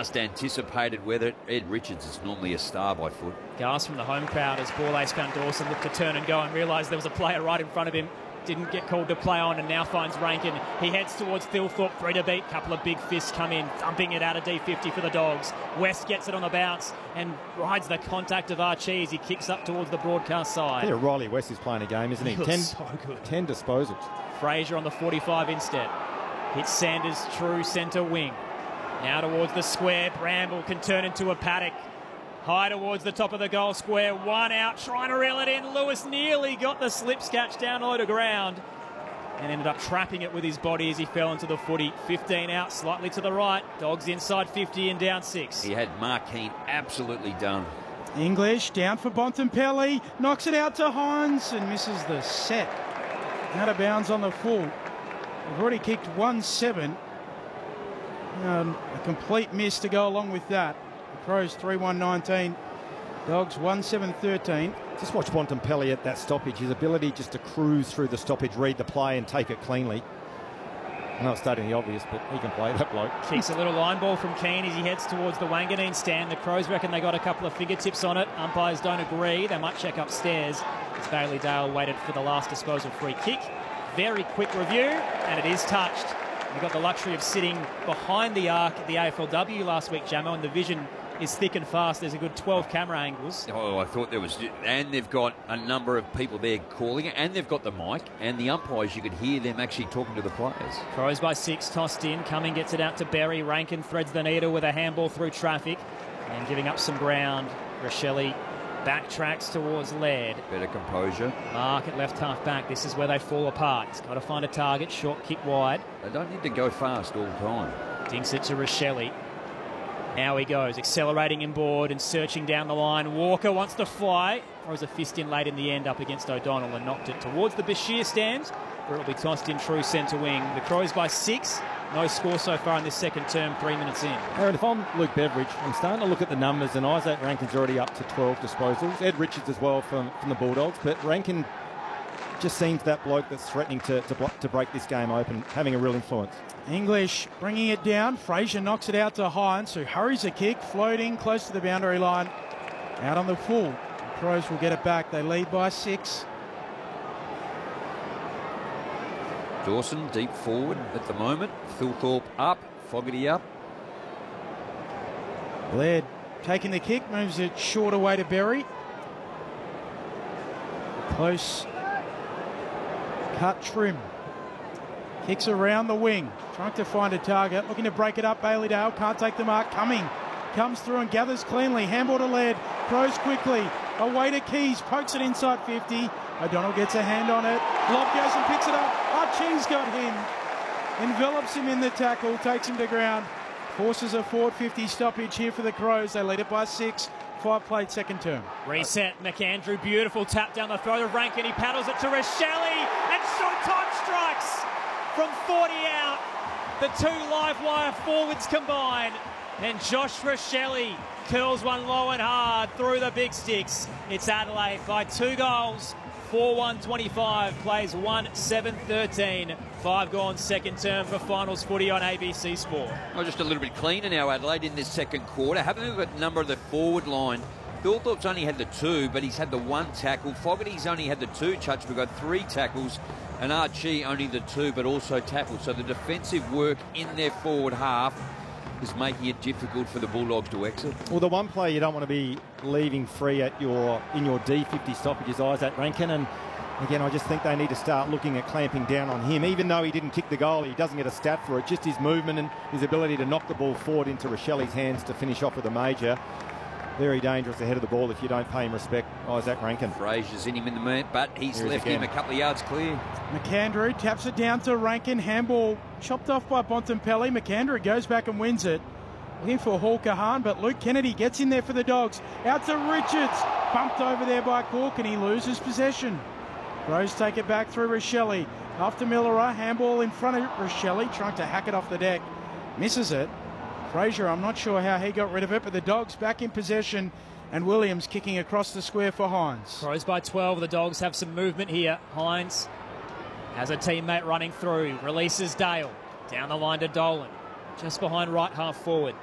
just anticipated whether Ed Richards is normally a star by foot. Gasp from the home crowd as Ball Ace found Dawson looked to turn and go and realised there was a player right in front of him. Didn't get called to play on and now finds Rankin. He heads towards Thilthorpe, 3 to beat. Couple of big fists come in, thumping it out of D50 for the Dogs. West gets it on the bounce and rides the contact of Archie as he kicks up towards the broadcast side. Yeah, Riley West is playing a game, isn't he? 10 disposals. Fraser on the 45 instead. Hits Sanders, true centre wing. Now towards the square. Bramble can turn into a paddock. High towards the top of the goal square. One out, trying to reel it in. Lewis nearly got the slip scratch down low to ground and ended up trapping it with his body as he fell into the footy. 15 out, slightly to the right. Dogs inside 50 and down 6. He had Mark Keane absolutely done. English down for Bontempelli. Knocks it out to Hines and misses the set. Out of bounds on the full. They've already kicked 1-7. A complete miss to go along with that. Crows 3-1-19, Dogs 1-7-13. Just watch Bontempelli at that stoppage. His ability just to cruise through the stoppage, read the play and take it cleanly. I know it's stating the obvious, but he can play, that bloke. Kicks a little line ball from Keane as he heads towards the Wanganeen stand. The Crows reckon they got a couple of fingertips on it. Umpires don't agree. They might check upstairs as Bailey Dale waited for the last disposal free kick. Very quick review, and it is touched. We got the luxury of sitting behind the arc at the AFLW last week, Jamo, and the vision is thick and fast. There's a good 12 camera angles. Oh, I thought there was... And they've got a number of people there calling it, and they've got the mic, and the umpires, you could hear them actually talking to the players. Crows by 6, tossed in. Cumming gets it out to Berry. Rankin threads the needle with a handball through traffic and giving up some ground. Rochelle backtracks towards Laird. Better composure. Mark at left half back. This is where they fall apart. He's got to find a target. Short kick wide. They don't need to go fast all the time. Dinks it to Rochelle. Now he goes, accelerating inboard and searching down the line. Walker wants to fly. Throws a fist in late in the end up against O'Donnell and knocked it towards the Bashir stand, where it'll be tossed in true centre wing. The Crows by 6. No score so far in this second term, 3 minutes in. Aaron, if I'm Luke Beveridge, I'm starting to look at the numbers, and Isaac Rankin's already up to 12 disposals. Ed Richards as well from the Bulldogs, but Rankin just seems that bloke that's threatening to break this game open, having a real influence. English bringing it down. Fraser knocks it out to Hines, who hurries a kick, floating close to the boundary line. Out on the full. The Crows will get it back. They lead by 6. Dawson deep forward at the moment. Thilthorpe up. Fogarty up. Laird taking the kick, moves it short away to Berry. Close cut trim. Kicks around the wing, trying to find a target, looking to break it up. Bailey Dale can't take the mark. Cumming comes through and gathers cleanly. Handball to Laird, throws quickly. Away to Keys, pokes it inside 50. O'Donnell gets a hand on it. Lob goes and picks it up. Archie's got him. Envelops him in the tackle, takes him to ground. Forces a forward 50 stoppage here for the Crows. They lead it by 6. 5 played second term. Reset, McAndrew, beautiful tap down the throat of Rankin. He paddles it to Rochelle and Showtime strikes from 40 out. The 2 live wire forwards combine. And Josh Rochelle curls one low and hard through the big sticks. It's Adelaide by 2 goals. 4-1-25, plays 1-7-13. 5 gone second term for finals footy on ABC Sport. Oh, just a little bit cleaner now, Adelaide, in this second quarter. Having a look at the number of the forward line. Thilthorpe's only had the 2, but he's had the 1 tackle. Fogarty's only had the 2. Chutchman got 3 tackles. And Archie only the 2, but also tackles. So the defensive work in their forward half is making it difficult for the Bulldogs to exit. Well, the one player you don't want to be leaving free in your D50 stoppage is Isaac Rankin, and again, I just think they need to start looking at clamping down on him. Even though he didn't kick the goal, he doesn't get a stat for it. Just his movement and his ability to knock the ball forward into Rochelle's hands to finish off with a major. Very dangerous ahead of the ball if you don't pay him respect, Isaac Rankin. Fraser's in him in the minute, but he's left him a couple of yards clear. McAndrew taps it down to Rankin. Handball chopped off by Bontempelli. McAndrew goes back and wins it. Looking for Hawker Hahn, but Luke Kennedy gets in there for the Dogs. Out to Richards. Bumped over there by Cork, and he loses possession. Crows take it back through Rochelle. After Millerer, handball in front of Rochelle, trying to hack it off the deck. Misses it. Fraser, I'm not sure how he got rid of it, but the Dogs back in possession, and Williams kicking across the square for Hines. Crows by 12. The Dogs have some movement here. Hines has a teammate running through. Releases Dale. Down the line to Dolan. Just behind right half forward.